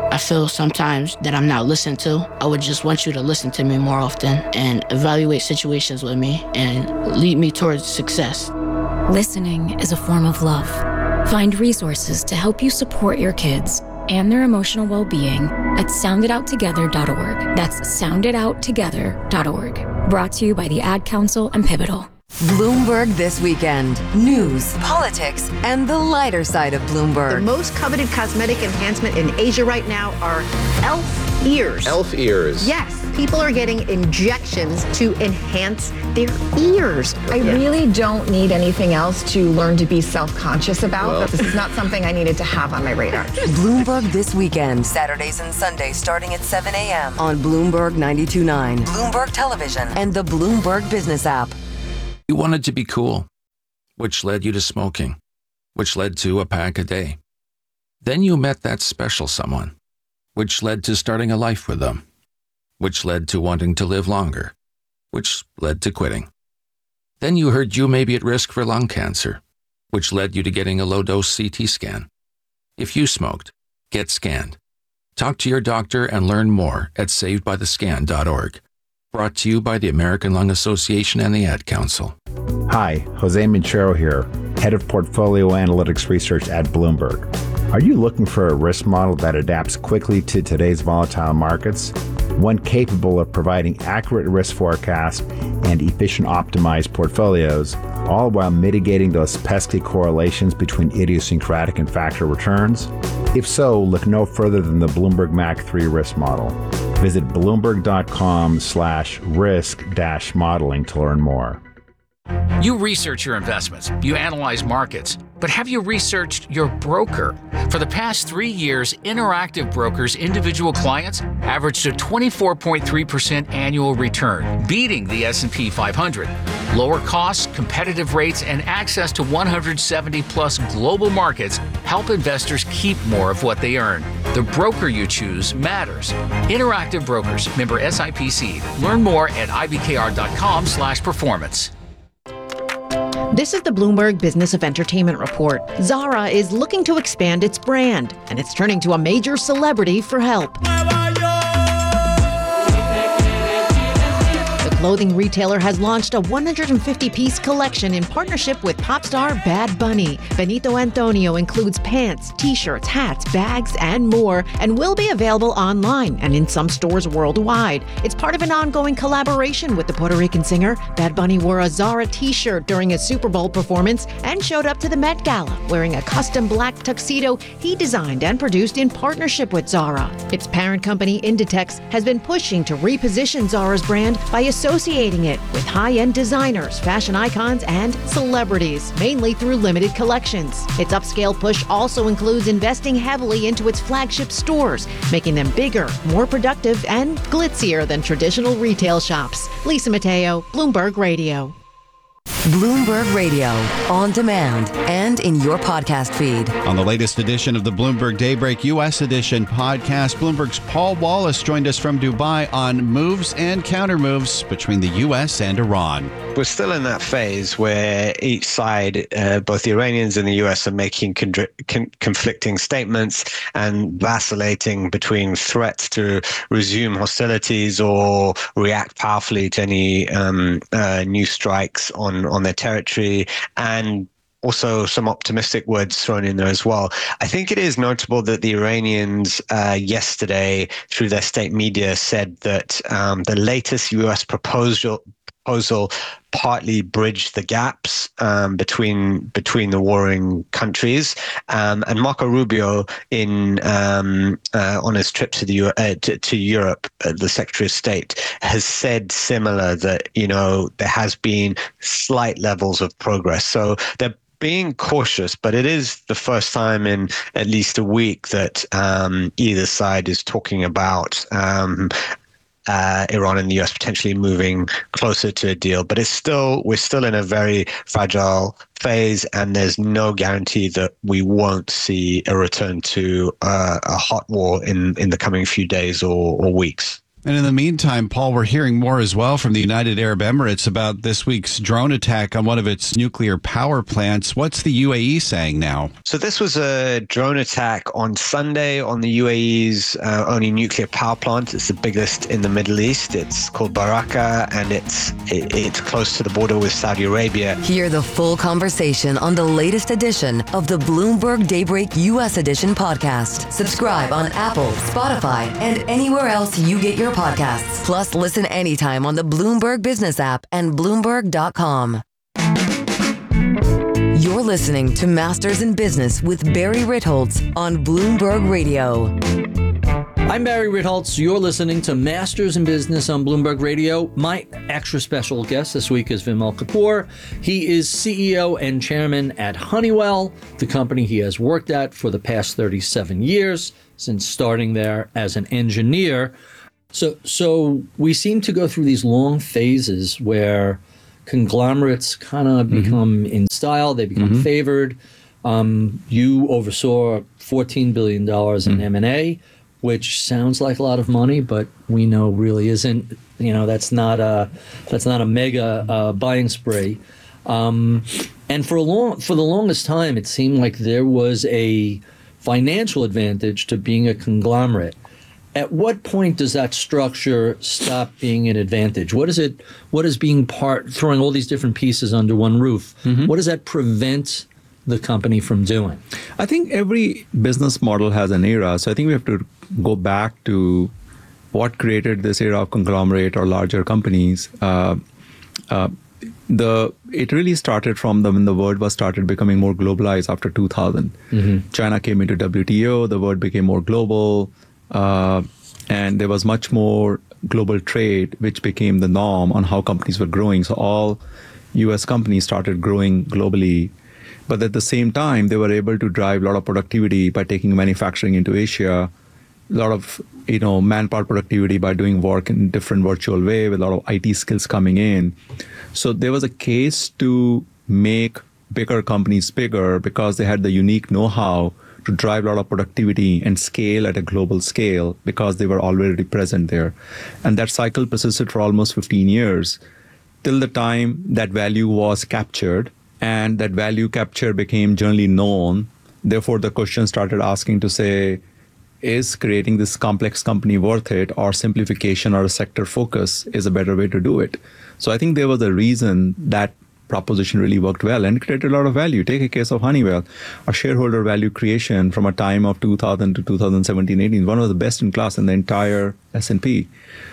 I feel sometimes that I'm not listened to. I would just want you to listen to me more often and evaluate situations with me and lead me towards success. Listening is a form of love. Find resources to help you support your kids and their emotional well-being at sound it out together dot org. That's sound it out together dot org. Brought to you by the Ad Council and Pivotal. Bloomberg This Weekend. News, politics, and the lighter side of Bloomberg. The most coveted cosmetic enhancement in Asia right now are elf ears. Elf ears. Yes, people are getting injections to enhance their ears. I really don't need anything else to learn to be self-conscious about, Well. but this is not something I needed to have on my radar. Bloomberg This Weekend. Saturdays and Sundays starting at seven a.m. on Bloomberg ninety-two point nine, Bloomberg Television, and the Bloomberg Business app. You wanted to be cool, which led you to smoking, which led to a pack a day. Then you met that special someone, which led to starting a life with them, which led to wanting to live longer, which led to quitting. Then you heard you may be at risk for lung cancer, which led you to getting a low-dose C T scan. If you smoked, get scanned. Talk to your doctor and learn more at saved by the scan dot org. Brought to you by the American Lung Association and the Ad Council. Hi, Jose Minchero here, Head of Portfolio Analytics Research at Bloomberg. Are you looking for a risk model that adapts quickly to today's volatile markets? One capable of providing accurate risk forecasts and efficient optimized portfolios, all while mitigating those pesky correlations between idiosyncratic and factor returns? If so, look no further than the Bloomberg M A C three risk model. Visit bloomberg.com slash risk dash modeling to learn more. You research your investments, you analyze markets, but have you researched your broker? For the past three years, Interactive Brokers' individual clients averaged a twenty-four point three percent annual return, beating the S and P five hundred. Lower costs, competitive rates, and access to one hundred seventy plus global markets help investors keep more of what they earn. The broker you choose matters. Interactive Brokers, member S I P C. Learn more at I B K R dot com slash performance. This is the Bloomberg Business of Entertainment report. Zara is looking to expand its brand, and it's turning to a major celebrity for help. The clothing retailer has launched a one hundred fifty piece collection in partnership with pop star Bad Bunny. Benito Antonio includes pants, t-shirts, hats, bags, and more, and will be available online and in some stores worldwide. It's part of an ongoing collaboration with the Puerto Rican singer. Bad Bunny wore a Zara t-shirt during a Super Bowl performance and showed up to the Met Gala wearing a custom black tuxedo he designed and produced in partnership with Zara. Its parent company, Inditex, has been pushing to reposition Zara's brand by associating it with high-end designers, fashion icons, and celebrities, mainly through limited collections. Its upscale push also includes investing heavily into its flagship stores, making them bigger, more productive, and glitzier than traditional retail shops. Lisa Mateo, Bloomberg Radio. Bloomberg Radio, on demand and in your podcast feed. On the latest edition of the Bloomberg Daybreak U S Edition podcast, Bloomberg's Paul Wallace joined us from Dubai on moves and countermoves between the U S and Iran. We're still in that phase where each side, uh, both the Iranians and the U S, are making con- con- conflicting statements and vacillating between threats to resume hostilities or react powerfully to any um, uh, new strikes on, on their territory, and also some optimistic words thrown in there as well. I think it is notable that the Iranians uh, yesterday, through their state media, said that um, the latest U S proposal proposal partly bridged the gaps um, between between the warring countries. Um, and Marco Rubio, in um, uh, on his trip to the uh, to, to Europe, uh, the Secretary of State, has said similar, that you know there has been slight levels of progress. So they're being cautious, but it is the first time in at least a week that um, either side is talking about Um, Uh, Iran and the U S potentially moving closer to a deal, but it's still we're still in a very fragile phase, and there's no guarantee that we won't see a return to uh, a hot war in, in the coming few days or, or weeks. And in the meantime, Paul, we're hearing more as well from the United Arab Emirates about this week's drone attack on one of its nuclear power plants. What's the U A E saying now? So this was a drone attack on Sunday on the U A E's uh, only nuclear power plant. It's the biggest in the Middle East. It's called Baraka, and it's it, it's close to the border with Saudi Arabia. Hear the full conversation on the latest edition of the Bloomberg Daybreak U S Edition podcast. Subscribe on Apple, Spotify, and anywhere else you get your podcasts. Plus, listen anytime on the Bloomberg Business app and Bloomberg dot com. You're listening to Masters in Business with Barry Ritholtz on Bloomberg Radio. I'm Barry Ritholtz. You're listening to Masters in Business on Bloomberg Radio. My extra special guest this week is Vimal Kapur. He is C E O and chairman at Honeywell, the company he has worked at for the past thirty-seven years, since starting there as an engineer. So, so we seem to go through these long phases where conglomerates kind of mm-hmm. become in style, they become mm-hmm. favored. Um, you oversaw fourteen billion dollars in mm-hmm. M and A, which sounds like a lot of money, but we know really isn't. You know, that's not a that's not a mega uh, buying spree. Um, and for a long for the longest time, it seemed like there was a financial advantage to being a conglomerate. At what point does that structure stop being an advantage? What is it? What is being part, throwing all these different pieces under one roof? Mm-hmm. What does that prevent the company from doing? I think every business model has an era. So I think we have to go back to what created this era of conglomerate or larger companies. Uh, uh, the it really started from the when the world was started becoming more globalized after two thousand. Mm-hmm. China came into W T O. The world became more global. Uh, and there was much more global trade, which became the norm on how companies were growing. So all U S companies started growing globally. But at the same time, they were able to drive a lot of productivity by taking manufacturing into Asia, a lot of you know manpower productivity by doing work in different virtual way with a lot of I T skills coming in. So there was a case to make bigger companies bigger because they had the unique know-how to drive a lot of productivity and scale at a global scale because they were already present there. And that cycle persisted for almost fifteen years till the time that value was captured and that value capture became generally known. Therefore, the question started asking to say, is creating this complex company worth it, or simplification or a sector focus is a better way to do it? So I think there was a reason that proposition really worked well and created a lot of value. Take a case of Honeywell. Our shareholder value creation from a time of two thousand to two thousand seventeen eighteen, one of the best in class in the entire S and P.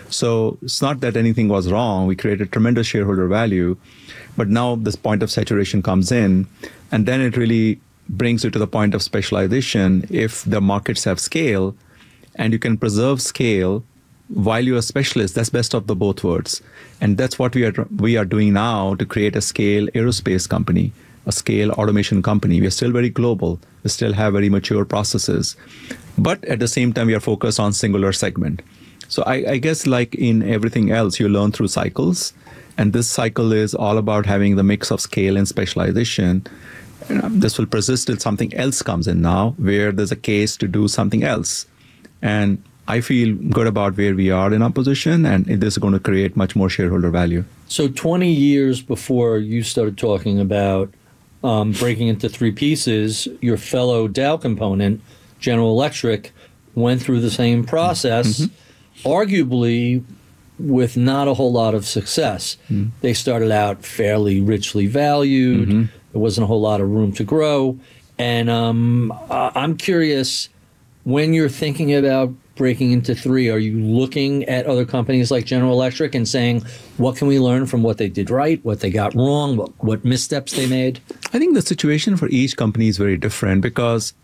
So it's not that anything was wrong. We created tremendous shareholder value, but now this point of saturation comes in, and then it really brings you to the point of specialization. If the markets have scale and you can preserve scale while you're a specialist, that's best of the both worlds. And that's what we are we are doing now to create a scale aerospace company, a scale automation company. We are still very global. We still have very mature processes. But at the same time, we are focused on singular segment. So I, I guess like in everything else, you learn through cycles. And this cycle is all about having the mix of scale and specialization. And this will persist till something else comes in now, where there's a case to do something else. And I feel good about where we are in our position, and this is going to create much more shareholder value. So twenty years before you started talking about um, breaking into three pieces, your fellow Dow component, General Electric, went through the same process, mm-hmm. arguably with not a whole lot of success. Mm-hmm. They started out fairly richly valued. Mm-hmm. There wasn't a whole lot of room to grow. And um, I'm curious, when you're thinking about breaking into three, are you looking at other companies like General Electric and saying, what can we learn from what they did right, what they got wrong, what, what missteps they made? I think the situation for each company is very different because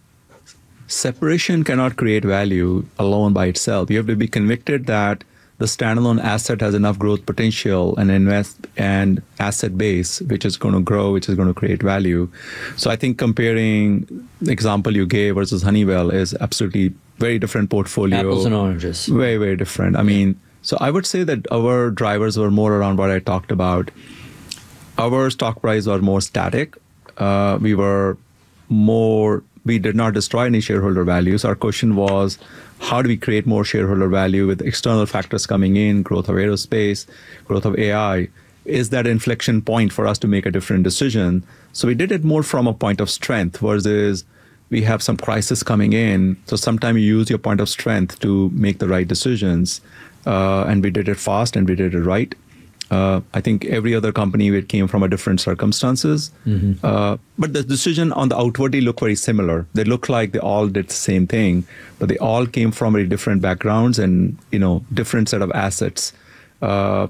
separation cannot create value alone by itself. You have to be convicted that the standalone asset has enough growth potential and invest and asset base, which is going to grow, which is going to create value. So I think comparing the example you gave versus Honeywell is absolutely very different portfolio. Apples and oranges. Very, very different. I mean, so I would say that our drivers were more around what I talked about. Our stock price was more static. Uh, we were more we did not destroy any shareholder values. Our question was, how do we create more shareholder value with external factors coming in, growth of aerospace, growth of A I? Is that inflection point for us to make a different decision? So we did it more from a point of strength versus we have some crisis coming in. So sometimes you use your point of strength to make the right decisions. Uh, and we did it fast and we did it right. Uh, I think every other company, it came from a different circumstances. Mm-hmm. Uh, but the decision on the outwardly look very similar. They look like they all did the same thing, but they all came from very different backgrounds and, you know, different set of assets. Uh,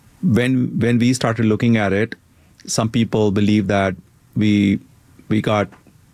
when when we started looking at it, some people believe that we we got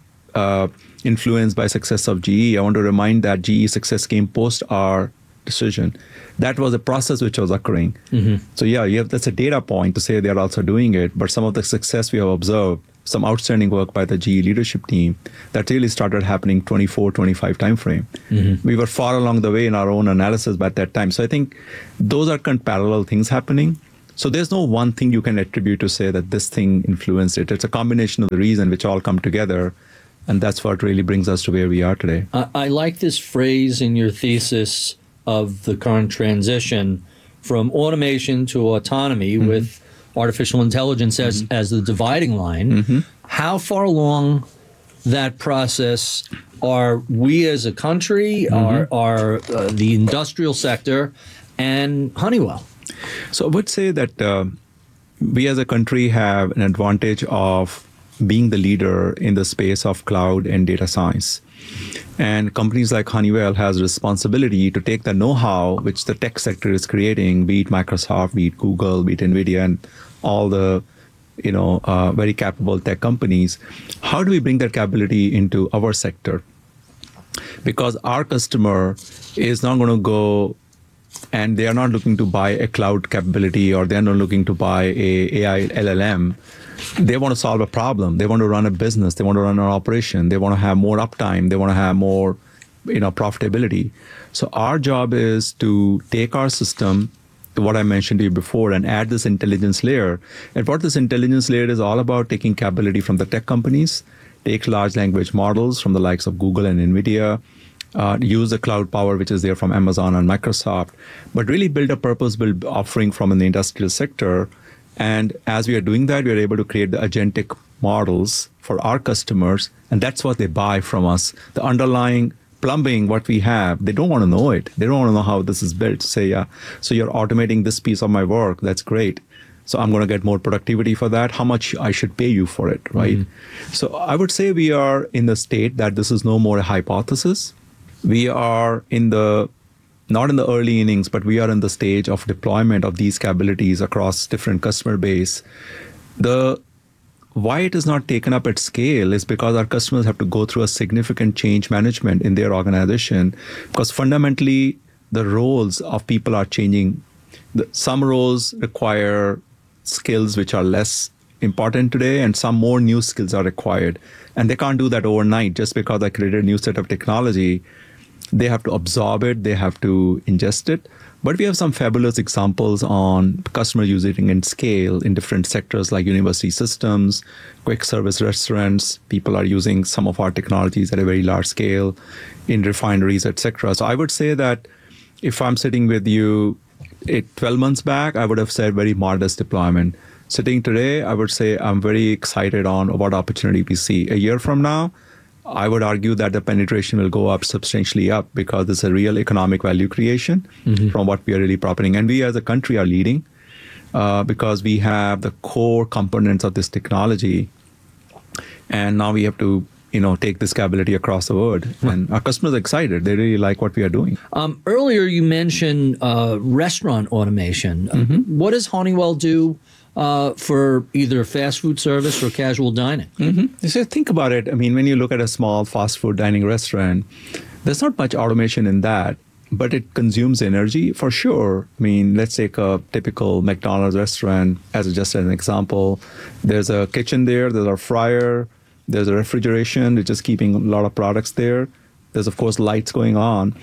uh, influenced by success of G E. I want to remind that G E success came post our decision. That was a process which was occurring. Mm-hmm. So yeah, you have, that's a data point to say they are also doing it. But some of the success we have observed, some outstanding work by the G E leadership team, that really started happening twenty-four, twenty-five timeframe. Mm-hmm. We were far along the way in our own analysis by that time. So I think those are kind of parallel things happening. So there's no one thing you can attribute to say that this thing influenced it. It's a combination of the reason which all come together. And that's what really brings us to where we are today. I, I like this phrase in your thesis of the current transition from automation to autonomy mm-hmm. with artificial intelligence as, mm-hmm. as the dividing line. Mm-hmm. How far along that process are we as a country, mm-hmm. are, are uh, the industrial sector, and Honeywell? So I would say that uh, we as a country have an advantage of being the leader in the space of cloud and data science. And companies like Honeywell has responsibility to take the know-how which the tech sector is creating, be it Microsoft, be it Google, be it NVIDIA, and all the you know uh, very capable tech companies. How do we bring that capability into our sector? Because our customer is not going to go and they are not looking to buy a cloud capability, or they're not looking to buy a AI L L M. They want to solve a problem. They want to run a business. They want to run an operation. They want to have more uptime. They want to have more, you know, profitability. So our job is to take our system, to what I mentioned to you before, and add this intelligence layer. And what this intelligence layer is all about, taking capability from the tech companies, take large language models from the likes of Google and NVIDIA, uh, use the cloud power which is there from Amazon and Microsoft, but really build a purpose-built offering from in the industrial sector. And as we are doing that, we are able to create the agentic models for our customers, and that's what they buy from us. The underlying plumbing, what we have, they don't want to know it. They don't want to know how this is built. Say, yeah, so you're automating this piece of my work. That's great. So I'm going to get more productivity for that. How much I should pay you for it, right? Mm-hmm. So I would say we are in the state that this is no more a hypothesis. We are in the not in the early innings, but we are in the stage of deployment of these capabilities across different customer base. The why it is not taken up at scale is because our customers have to go through a significant change management in their organization, because fundamentally the roles of people are changing. The, some roles require skills which are less important today, and some more new skills are required. And they can't do that overnight just because I created a new set of technology. They have to absorb it, they have to ingest it. But we have some fabulous examples on customers using it in scale in different sectors like university systems, quick service restaurants. People are using some of our technologies at a very large scale in refineries, et cetera. So I would say that if I'm sitting with you it, twelve months back, I would have said very modest deployment. Sitting today, I would say I'm very excited on what opportunity we see. A year from now, I would argue that the penetration will go up substantially up, because it's a real economic value creation mm-hmm. from what we are really profiting. And we as a country are leading uh, because we have the core components of this technology. And now we have to, you know, take this capability across the world. Mm-hmm. And our customers are excited. They really like what we are doing. Um, earlier, you mentioned uh, restaurant automation. Mm-hmm. Uh, what does Honeywell do Uh, for either fast food service or casual dining? Mm-hmm. So think about it. I mean, when you look at a small fast food dining restaurant, there's not much automation in that, but it consumes energy for sure. I mean, let's take a typical McDonald's restaurant as just an example. There's a kitchen there, there's a fryer, there's a refrigeration, it's just keeping a lot of products there. There's, of course, lights going on.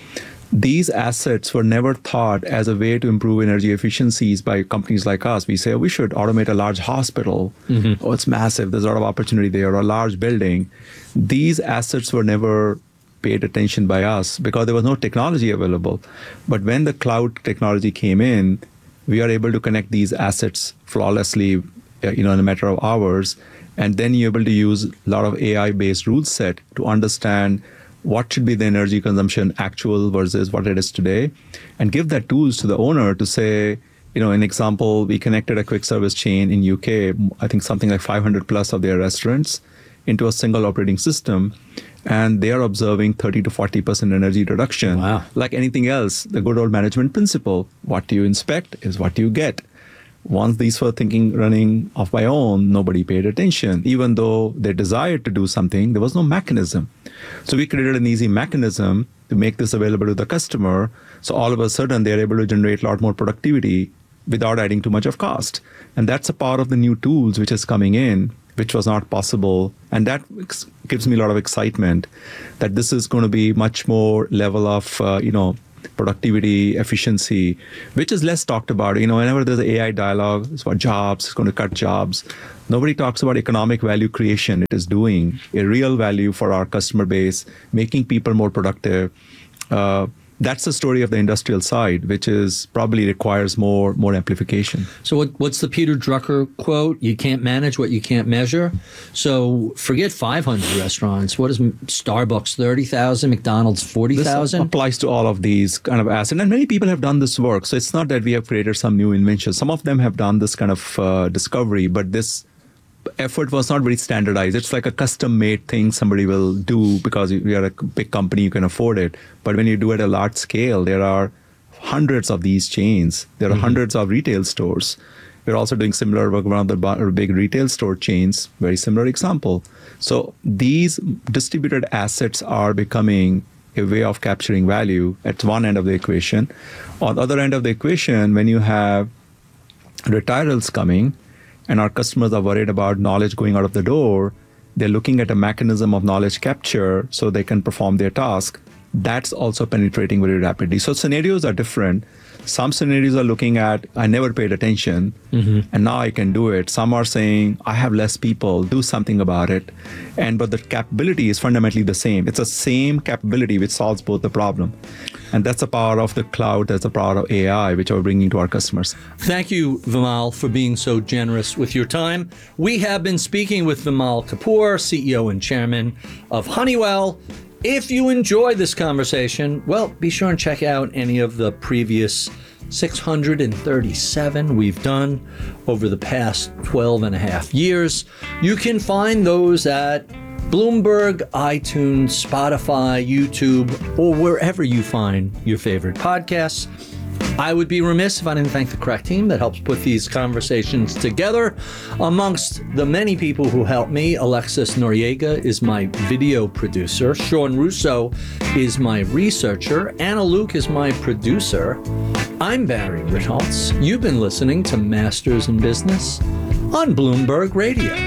These assets were never thought as a way to improve energy efficiencies by companies like us. We say, oh, we should automate a large hospital. Mm-hmm. Oh, it's massive. There's a lot of opportunity there, or a large building. These assets were never paid attention by us because there was no technology available. But when the cloud technology came in, we are able to connect these assets flawlessly, you know, in a matter of hours. And then you're able to use a lot of A I-based rule set to understand what should be the energy consumption actual versus what it is today, and give that tools to the owner to say, you know, an example, we connected a quick service chain in U K, I think something like five hundred plus of their restaurants, into a single operating system, and they are observing thirty to forty percent energy reduction. Wow. Like anything else, the good old management principle, what you inspect is what you get. Once these were thinking running of my own, nobody paid attention. Even though they desired to do something, there was no mechanism. So we created an easy mechanism to make this available to the customer. So all of a sudden, they're able to generate a lot more productivity without adding too much of cost. And that's a part of the new tools which is coming in, which was not possible. And that gives me a lot of excitement that this is going to be much more level of, uh, you know, productivity, efficiency, which is less talked about. You know, whenever there's an A I dialogue, it's about jobs, it's going to cut jobs. Nobody talks about economic value creation. It is doing a real value for our customer base, making people more productive. Uh, that's the story of the industrial side, which is probably requires more more amplification. So what, what's the Peter Drucker quote? You can't manage what you can't measure. So forget five hundred restaurants. What is Starbucks, thirty thousand, McDonald's, forty thousand? This applies to all of these kind of assets. And many people have done this work. So it's not that we have created some new invention. Some of them have done this kind of uh, discovery, but this effort was not very standardized. It's like a custom-made thing somebody will do because we are a big company, you can afford it. But when you do it at a large scale, there are hundreds of these chains. There are mm-hmm. hundreds of retail stores. We're also doing similar work around the big retail store chains, very similar example. So these distributed assets are becoming a way of capturing value at one end of the equation. On the other end of the equation, when you have retirals coming, and our customers are worried about knowledge going out of the door, they're looking at a mechanism of knowledge capture so they can perform their task. That's also penetrating very rapidly. So scenarios are different. Some scenarios are looking at, I never paid attention, mm-hmm. and now I can do it. Some are saying, I have less people, do something about it. And but the capability is fundamentally the same. It's the same capability which solves both the problem. And that's the power of the cloud, that's the power of A I, which we're bringing to our customers. Thank you, Vimal, for being so generous with your time. We have been speaking with Vimal Kapur, C E O and Chairman of Honeywell. If you enjoyed this conversation, well, be sure and check out any of the previous six hundred thirty-seven we've done over the past twelve and a half years. You can find those at Bloomberg, iTunes, Spotify, YouTube, or wherever you find your favorite podcasts. I would be remiss if I didn't thank the correct team that helps put these conversations together. Amongst the many people who help me, Alexis Noriega is my video producer. Sean Russo is my researcher. Anna Luke is my producer. I'm Barry Ritholtz. You've been listening to Masters in Business on Bloomberg Radio.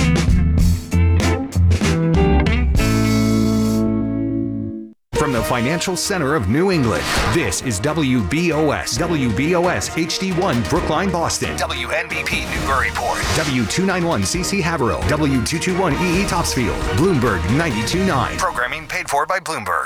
From the financial center of New England, this is W B O S, W B O S H D one Brookline, Boston, W N B P Newburyport, W two ninety-one C C Haverhill, W two twenty-one E E Topsfield, Bloomberg ninety-two point nine. Programming paid for by Bloomberg.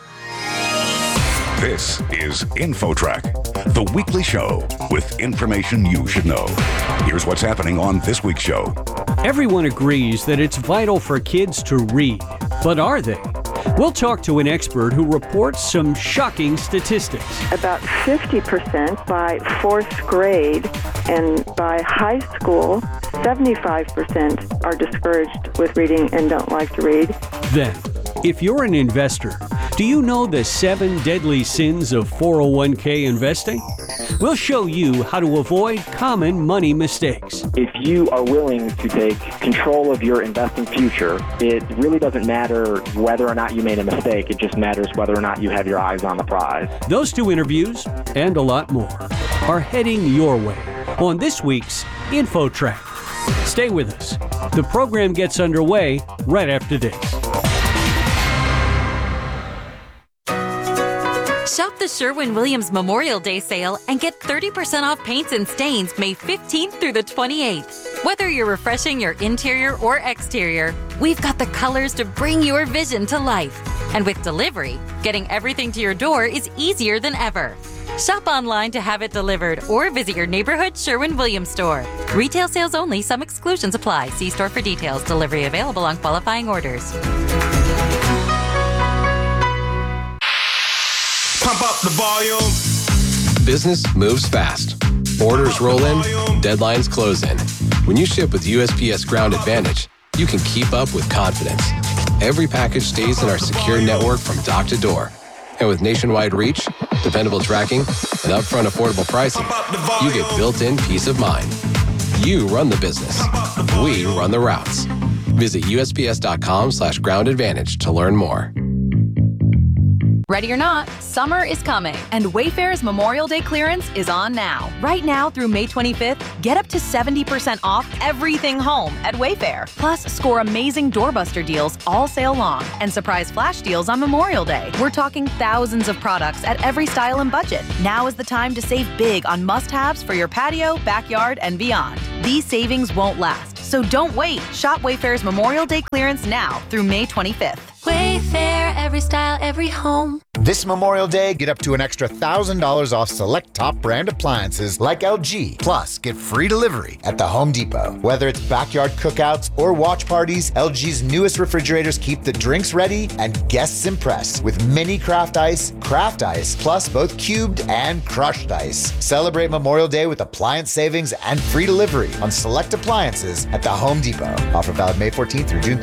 This is InfoTrack, the weekly show with information you should know. Here's what's happening on this week's show. Everyone agrees that it's vital for kids to read, but are they? We'll talk to an expert who reports some shocking statistics. About fifty percent by fourth grade, and by high school, seventy-five percent are discouraged with reading and don't like to read. Then, if you're an investor, do you know the seven deadly sins of four oh one k investing? We'll show you how to avoid common money mistakes. If you are willing to take control of your investing future, it really doesn't matter whether or not you made a mistake. It just matters whether or not you have your eyes on the prize. Those two interviews and a lot more are heading your way on this week's InfoTrack. Stay with us. The program gets underway right after this. Shop the Sherwin-Williams Memorial Day sale and get thirty percent off paints and stains May fifteenth through the twenty-eighth. Whether you're refreshing your interior or exterior, we've got the colors to bring your vision to life. And with delivery, getting everything to your door is easier than ever. Shop online to have it delivered or visit your neighborhood Sherwin-Williams store. Retail sales only. Some exclusions apply. See store for details. Delivery available on qualifying orders. Pump up the volume. Business moves fast. Orders roll in, deadlines close in. When you ship with U S P S Ground Advantage, you can keep up with confidence. Every package stays in our secure network from dock to door. And with nationwide reach, dependable tracking, and upfront affordable pricing, you get built-in peace of mind. You run the business. We run the routes. Visit U S P S dot com slash ground advantage to learn more. Ready or not, summer is coming, and Wayfair's Memorial Day clearance is on now. Right now through May twenty-fifth, get up to seventy percent off everything home at Wayfair. Plus, score amazing doorbuster deals all sale long and surprise flash deals on Memorial Day. We're talking thousands of products at every style and budget. Now is the time to save big on must-haves for your patio, backyard, and beyond. These savings won't last, so don't wait. Shop Wayfair's Memorial Day clearance now through May twenty-fifth. Wayfair, every style, every home. This Memorial Day, get up to an extra one thousand dollars off select top brand appliances like L G. Plus, get free delivery at the Home Depot. Whether it's backyard cookouts or watch parties, L G's newest refrigerators keep the drinks ready and guests impressed with mini craft ice, craft ice, plus both cubed and crushed ice. Celebrate Memorial Day with appliance savings and free delivery on select appliances at the Home Depot. Offer valid May fourteenth through June